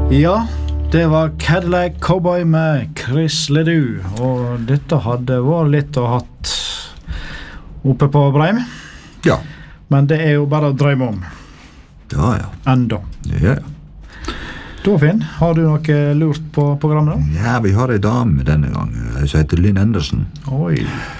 Ja, det var Cadillac Cowboy med Chris Ledoux, og dette hadde vært litt å hatt oppe på Breim. Ja. Men det jo bare å drømme om. Ja. Enda. Ja. Da, Finn, har du noe lurt på programmet da? Ja, vi har en dame denne gang, som heter Lynn Anderson. Oi.